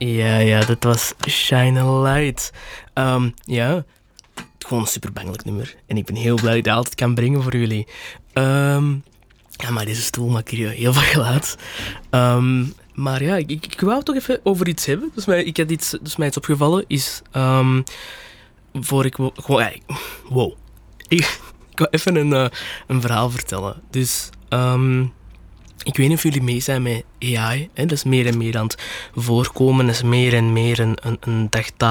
Ja, dat was Shine a Light. Ja, gewoon een super bangelijk nummer. En ik ben heel blij dat ik dat altijd kan brengen voor jullie. Ja, maar deze stoel maakt hier heel veel geluid. Maar ja, ik wou het toch even over iets hebben. Dus mij iets opgevallen is... voor ik... Wow. Ik wou even een verhaal vertellen. Dus... ik weet niet of jullie mee zijn met AI. Hè? Dat is meer en meer aan het voorkomen. Dat is meer en meer een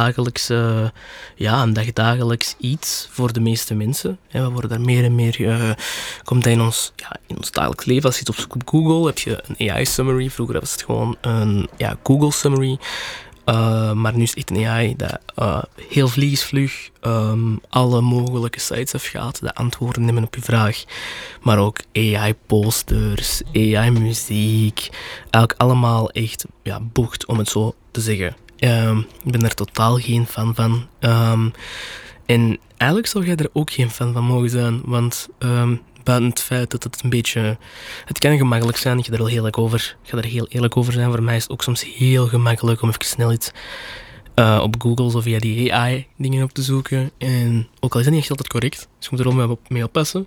dagdagelijks iets voor de meeste mensen. Hè? We worden daar meer en meer... komt dat in ons dagelijks leven. Als je het opzoekt op Google, heb je een AI-summary. Vroeger was het gewoon een Google-summary. Maar nu is het echt een AI dat heel vliegensvlug alle mogelijke sites afgaat, de antwoorden nemen op je vraag. Maar ook AI-posters, AI-muziek. Eigenlijk allemaal echt boekt, om het zo te zeggen. Ik ben daar totaal geen fan van. En eigenlijk zou jij er ook geen fan van mogen zijn, want... buiten het feit dat het een beetje... Het kan gemakkelijk zijn, ik ga er heel eerlijk over zijn. Voor mij is het ook soms heel gemakkelijk om even snel iets op Google of via die AI-dingen op te zoeken. En ook al is dat niet echt altijd correct, dus je moet er ook mee oppassen.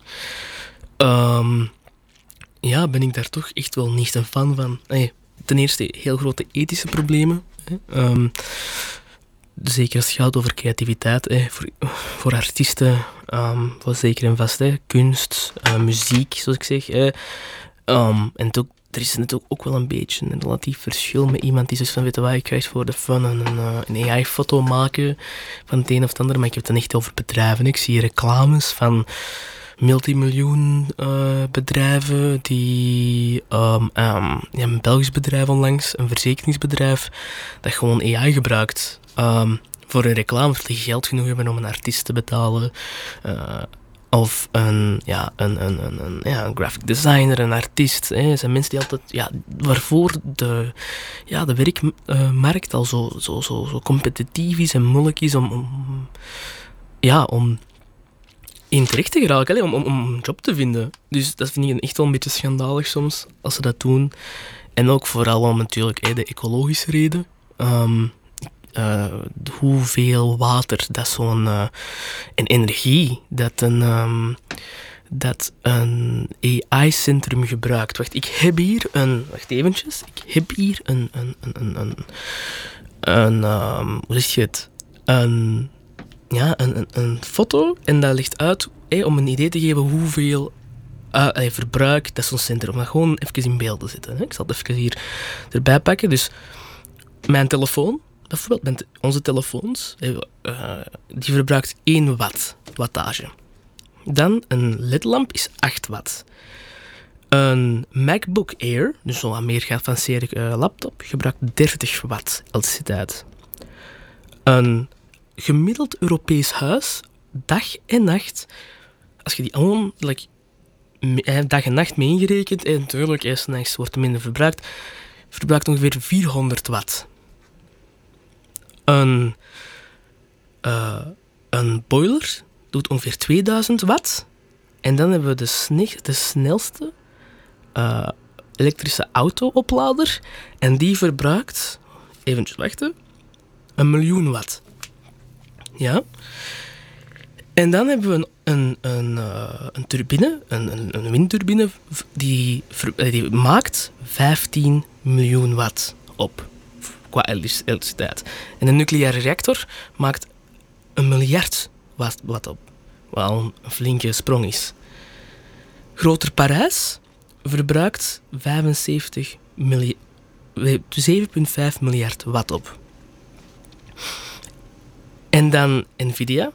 Ben ik daar toch echt wel niet een fan van. Ten eerste heel grote ethische problemen. Zeker als het gaat over creativiteit, voor artiesten, zeker en vast, kunst, muziek, zoals ik zeg. En er is natuurlijk ook wel een beetje een relatief verschil met iemand die zegt van, weet je wat, ik ga eens voor de fun een AI-foto maken van het een of het ander, maar ik heb het dan echt over bedrijven. Ik zie reclames van multimiljoen bedrijven die een Belgisch bedrijf onlangs, een verzekeringsbedrijf, dat gewoon AI gebruikt voor een reclame, voor die geld genoeg hebben om een artiest te betalen. Of een graphic designer, een artiest. Zijn mensen die altijd, waarvoor de werkmarkt al zo competitief is en moeilijk is om in terecht te geraken, om een job te vinden. Dus dat vind ik echt wel een beetje schandalig soms, als ze dat doen. En ook vooral om natuurlijk de ecologische reden. Hoeveel water dat en energie dat een AI-centrum gebruikt. Wacht, ik heb hier een hoe zeg je het? Een foto en dat ligt uit om een idee te geven hoeveel verbruik dat zo'n centrum. Om dat gewoon even in beeld te zetten. Ik zal het even hier erbij pakken. Dus mijn telefoon, bijvoorbeeld onze telefoons, die verbruikt 1 wattage. Dan een ledlamp is 8 watt. Een MacBook Air, dus zo'n meer geavanceerde laptop, gebruikt 30 watt elektriciteit. Een gemiddeld Europees huis, dag en nacht, als je die gewoon dag en nacht mee ingerekend, en natuurlijk, 's nachts wordt er minder verbruikt ongeveer 400 watt. Een boiler doet ongeveer 2000 watt. En dan hebben we de snelste elektrische auto-oplader. En die verbruikt, eventjes wachten, 1 miljoen watt. Ja. En dan hebben we een turbine, een windturbine, die maakt 15 miljoen watt op. Qua elektriciteit. En een nucleaire reactor maakt 1 miljard watt op. Wat al een flinke sprong is. Groter Parijs verbruikt 7,5 miljard watt op. En dan Nvidia,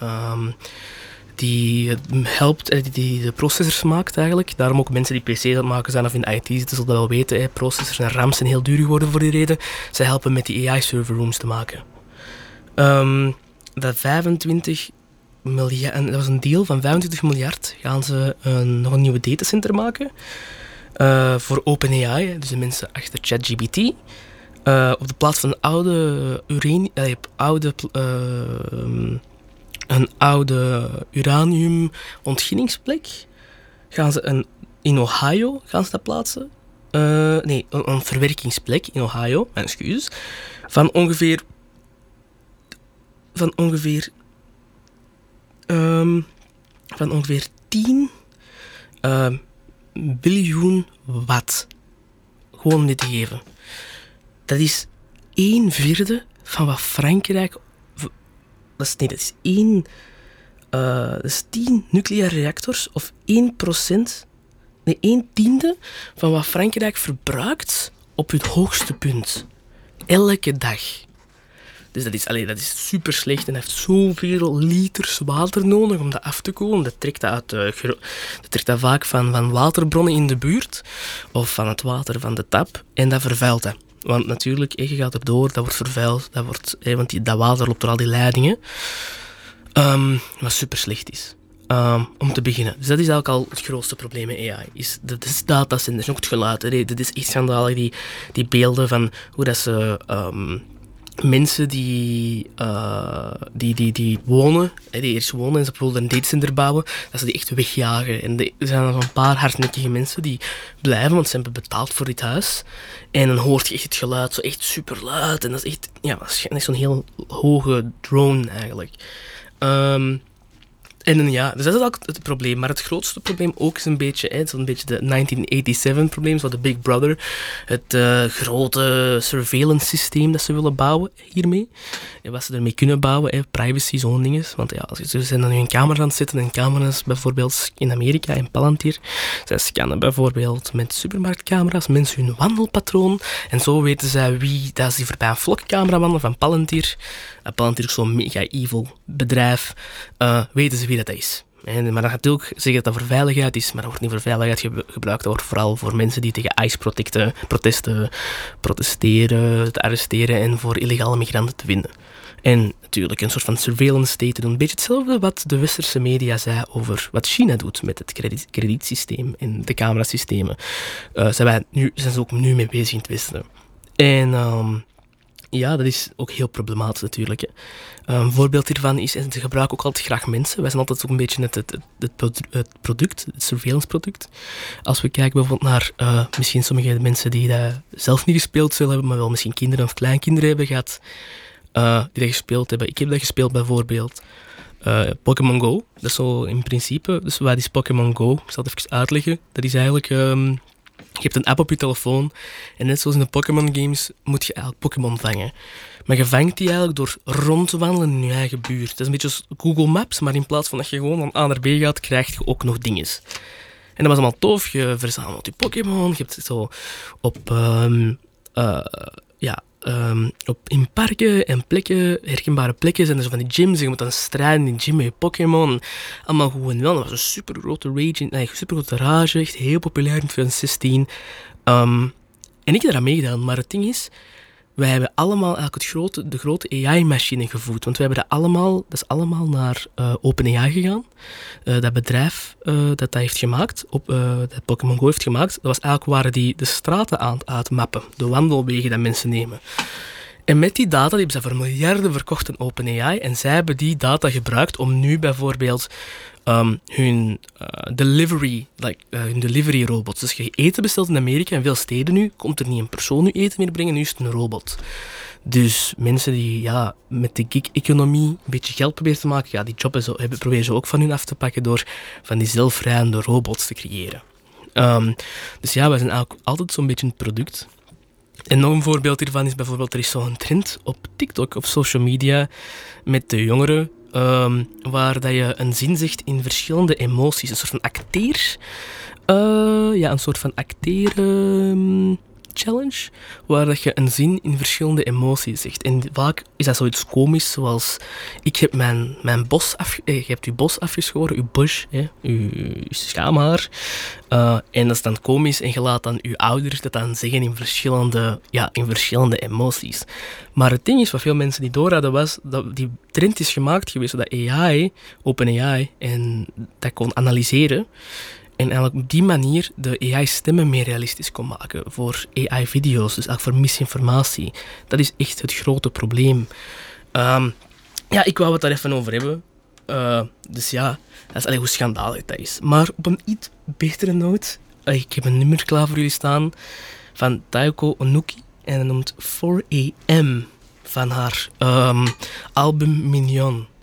die helpt, die de processors maakt eigenlijk. Daarom ook mensen die PC's aan het maken zijn of in IT zitten, zullen dat wel weten. Processors en RAMs zijn heel duur geworden voor die reden. Zij helpen met die AI-serverrooms te maken. Dat 25 miljard, dat was een deal van 25 miljard. Gaan ze nog een nieuwe datacenter maken voor OpenAI, dus de mensen achter ChatGPT. Op de plaats van een oude uranium-ontginningsplek gaan ze in Ohio gaan ze dat plaatsen. een verwerkingsplek in Ohio, mijn excuses, van ongeveer van ongeveer 10 biljoen watt. Gewoon om dit te geven. Dat is 1/4 van wat Frankrijk... Dat is 10 nucleaire reactors of 1%... Nee, 1/10 van wat Frankrijk verbruikt op het hoogste punt. Elke dag. Dus dat is super slecht en heeft zoveel liters water nodig om dat af te koelen. Dat trekt dat vaak van waterbronnen in de buurt of van het water van de tap en dat vervuilt dat. Want natuurlijk, je gaat erdoor, dat wordt vervuild, want dat water loopt door al die leidingen. Wat super slecht is. Om te beginnen. Dus dat is eigenlijk al het grootste probleem met AI. Is datacenters, ook het geluid. Dat is echt schandalig, die beelden van hoe dat ze... mensen die wonen, die eerst wonen en ze bijvoorbeeld een datacenter bouwen, dat ze die echt wegjagen. En er zijn nog een paar hardnekkige mensen die blijven, want ze hebben betaald voor dit huis. En dan hoort je echt het geluid zo echt super luid. En dat is echt, waarschijnlijk zo'n heel hoge drone eigenlijk. Dus dat is ook het probleem. Maar het grootste probleem ook is een beetje de 1987-probleem, zo de Big Brother. Het grote surveillance systeem dat ze willen bouwen hiermee. En wat ze ermee kunnen bouwen, privacy, zo'n dingen. Want ze zijn dan nu een camera aan het zetten. En camera's bijvoorbeeld in Amerika, in Palantir. Zij scannen bijvoorbeeld met supermarktcamera's mensen hun wandelpatroon. En zo weten zij wie, dat is die voorbij een vlogcamera wandelen van Palantir. Palantir is zo'n mega evil bedrijf. Weten ze wie dat is. Maar dan gaat ook zeggen dat dat voor veiligheid is, maar dat wordt niet voor veiligheid gebruikt. Dat wordt vooral voor mensen die tegen ICE-protesten protesteren, te arresteren en voor illegale migranten te vinden. En natuurlijk een soort van surveillance state te doen. Een beetje hetzelfde wat de westerse media zei over wat China doet met het kredietsysteem en de camerasystemen. Zijn ze ook nu mee bezig in het Westen. En... dat is ook heel problematisch natuurlijk. Hè. Een voorbeeld hiervan is, en ze gebruiken ook altijd graag mensen. Wij zijn altijd ook een beetje het product, het surveillance product. Als we kijken bijvoorbeeld naar misschien sommige mensen die dat zelf niet gespeeld zullen hebben, maar wel misschien kinderen of kleinkinderen hebben gehad, die dat gespeeld hebben. Ik heb dat gespeeld bijvoorbeeld. Pokémon Go, dat is zo in principe. Dus wat is Pokémon Go? Ik zal het even uitleggen. Dat is eigenlijk... je hebt een app op je telefoon en net zoals in de Pokémon games moet je eigenlijk Pokémon vangen. Maar je vangt die eigenlijk door rond te wandelen in je eigen buurt. Dat is een beetje als Google Maps, maar in plaats van dat je gewoon van A naar B gaat, krijg je ook nog dinges. En dat was allemaal tof. Je verzamelt je Pokémon. Je hebt het zo in parken en plekken, herkenbare plekken, zijn er zo van die gyms. En je moet dan strijden in de gym met je Pokémon. Allemaal goed en wel. Dat was een super grote rage. Echt heel populair in 2016. En ik heb eraan meegedaan. Maar het ding is, wij hebben allemaal eigenlijk de grote AI-machine gevoed. Want wij hebben dat is allemaal naar OpenAI gegaan. Dat bedrijf dat heeft gemaakt, dat Pokémon Go heeft gemaakt, dat was eigenlijk waren die de straten aan het uitmappen. De wandelwegen dat mensen nemen. En met die data, die hebben ze voor miljarden verkocht aan OpenAI. En zij hebben die data gebruikt om nu bijvoorbeeld hun delivery robots. Dus als je eten bestelt in Amerika, in veel steden nu, komt er niet een persoon nu eten meer brengen, nu is het een robot. Dus mensen die met de gig-economie een beetje geld proberen te maken, die job proberen ze ook van hun af te pakken door van die zelfrijdende robots te creëren. Dus wij zijn eigenlijk altijd zo'n beetje een product. En nog een voorbeeld hiervan is bijvoorbeeld, er is zo'n trend op TikTok of social media met de jongeren, waar dat je een zin zegt in verschillende emoties. Een soort van acteren challenge, waar dat je een zin in verschillende emoties zegt. En vaak is dat zoiets komisch, zoals ik heb mijn bos je hebt je bos afgeschoren, je bush, je schaamhaar. En dat is dan komisch en je laat dan je ouders dat dan zeggen in verschillende emoties. Maar het ding is, wat veel mensen niet doorhadden, was dat die trend is gemaakt geweest zodat OpenAI, en dat kon analyseren. En eigenlijk op die manier de AI-stemmen meer realistisch kon maken voor AI-video's, dus eigenlijk voor misinformatie. Dat is echt het grote probleem. Ik wou het daar even over hebben. Dat is hoe schandalig dat is. Maar op een iets betere noot, Ik heb een nummer klaar voor jullie staan van Taeko Onuki. En dat noemt 4 AM van haar album Mignon.